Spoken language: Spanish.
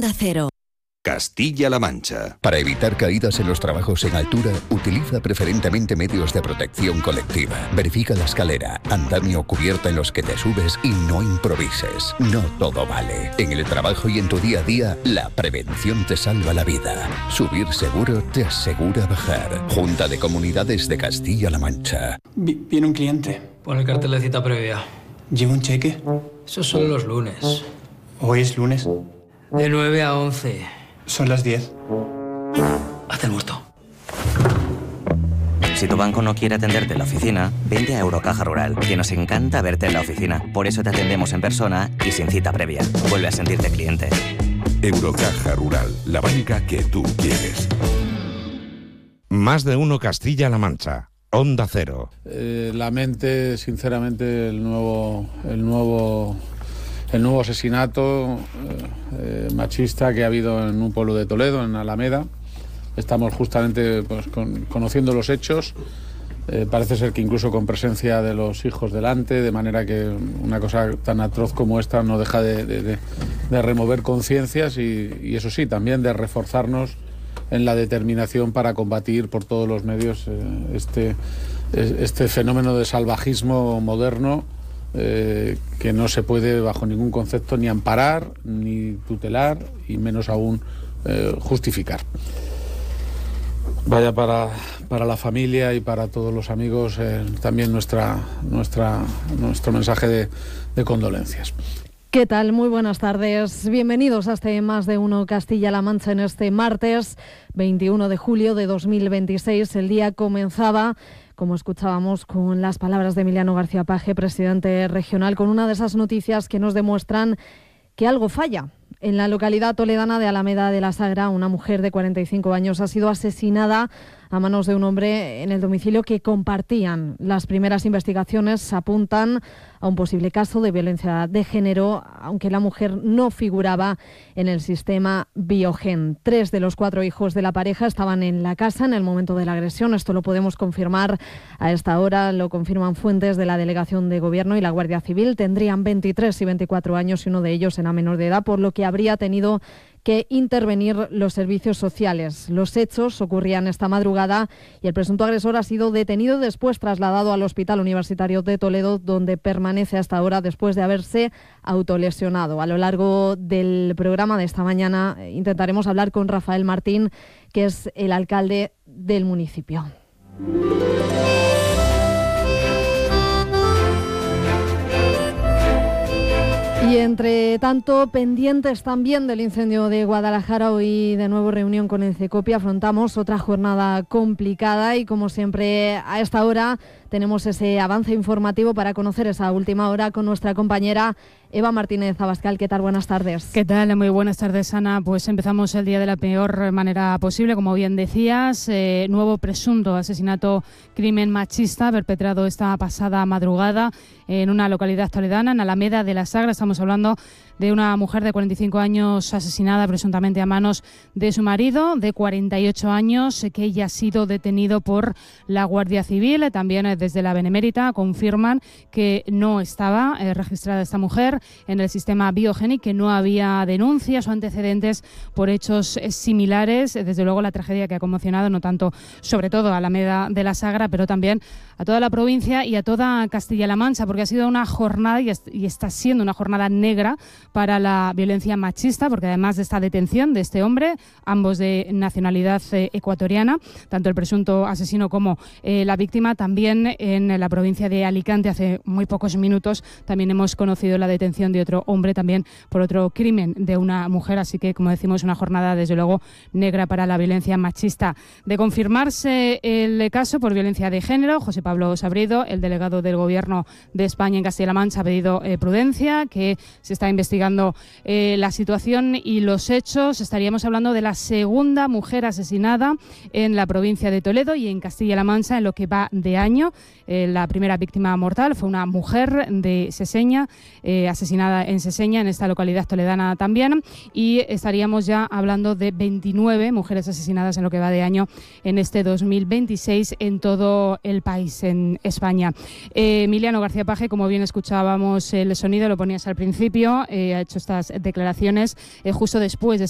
Onda Cero. Castilla-La Mancha. Para evitar caídas en los trabajos en altura, utiliza preferentemente medios de protección colectiva. Verifica la escalera, andamio o cubierta en los que te subes y no improvises. No todo vale. En el trabajo y en tu día a día, la prevención te salva la vida. Subir seguro te asegura bajar. Junta de Comunidades de Castilla-La Mancha. Viene un cliente. Pon el cartel de cita previa. ¿Lleva un cheque? Esos son los lunes. ¿Hoy es lunes? De 9 a 11. Son las 10. Haz el muerto. Si tu banco no quiere atenderte en la oficina, vente a Eurocaja Rural, que nos encanta verte en la oficina. Por eso te atendemos en persona y sin cita previa. Vuelve a sentirte cliente. Eurocaja Rural, la banca que tú quieres. Más de uno Castilla-La Mancha. Onda Cero. Lamente, sinceramente, el nuevo asesinato machista que ha habido en un pueblo de Toledo, en Alameda. Estamos justamente conociendo los hechos. Parece ser que incluso con presencia de los hijos delante, de manera que una cosa tan atroz como esta no deja de remover conciencias y eso sí, también de reforzarnos en la determinación para combatir por todos los medios este fenómeno de salvajismo moderno, que no se puede bajo ningún concepto ni amparar, ni tutelar y menos aún justificar. Vaya para la familia y para todos los amigos también nuestro mensaje de condolencias. ¿Qué tal? Muy buenas tardes. Bienvenidos a este Más de Uno Castilla-La Mancha en este martes 21 de julio de 2026. El día comenzaba, como escuchábamos, con las palabras de Emiliano García Paje, presidente regional, con una de esas noticias que nos demuestran que algo falla. En la localidad toledana de Alameda de la Sagra, una mujer de 45 años ha sido asesinada a manos de un hombre en el domicilio que compartían. Las primeras investigaciones apuntan a un posible caso de violencia de género, aunque la mujer no figuraba en el sistema Biogen. 3 de los 4 hijos de la pareja estaban en la casa en el momento de la agresión. Esto lo podemos confirmar a esta hora, lo confirman fuentes de la Delegación de Gobierno y la Guardia Civil. Tendrían 23 y 24 años y uno de ellos era menor de edad, por lo que habría tenido que intervenir los servicios sociales. Los hechos ocurrían esta madrugada y el presunto agresor ha sido detenido, después trasladado al Hospital Universitario de Toledo, donde permanece hasta ahora después de haberse autolesionado. A lo largo del programa de esta mañana intentaremos hablar con Rafael Martín, que es el alcalde del municipio. Y entre tanto, pendientes también del incendio de Guadalajara, hoy de nuevo reunión con el CECOPI. Afrontamos otra jornada complicada y, como siempre, a esta hora tenemos ese avance informativo para conocer esa última hora con nuestra compañera Eva Martínez Abascal. ¿Qué tal? Buenas tardes. ¿Qué tal? Muy buenas tardes, Ana. Pues empezamos el día de la peor manera posible, como bien decías. Nuevo presunto asesinato, crimen machista perpetrado esta pasada madrugada en una localidad toledana, en Alameda de la Sagra. Estamos hablando de una mujer de 45 años asesinada presuntamente a manos de su marido de 48 años, que ya ha sido detenido por la Guardia Civil. También desde la Benemérita confirman que no estaba registrada esta mujer en el sistema Biogen y que no había denuncias o antecedentes por hechos similares. Desde luego, la tragedia que ha conmocionado no tanto, sobre todo, a Alameda de la Sagra, pero también a toda la provincia y a toda Castilla-La Mancha, porque ha sido una jornada y está siendo una jornada negra para la violencia machista, porque además de esta detención de este hombre, ambos de nacionalidad ecuatoriana, tanto el presunto asesino como la víctima, también en la provincia de Alicante hace muy pocos minutos también hemos conocido la detención de otro hombre también por otro crimen de una mujer, así que, como decimos, una jornada desde luego negra para la violencia machista. De confirmarse el caso por violencia de género, José Pablo Sabrido, el delegado del Gobierno de España en Castilla-La Mancha, ha pedido prudencia, que se está investigando la situación y los hechos. Estaríamos hablando de la segunda mujer asesinada en la provincia de Toledo y en Castilla-La Mancha en lo que va de año. La primera víctima mortal fue una mujer de Seseña, asesinada en Seseña, en esta localidad toledana también, y estaríamos ya hablando de 29 mujeres asesinadas en lo que va de año en este 2026 en todo el país, en España. Emiliano García Paje, como bien escuchábamos el sonido, lo ponías al principio, ha hecho estas declaraciones justo después de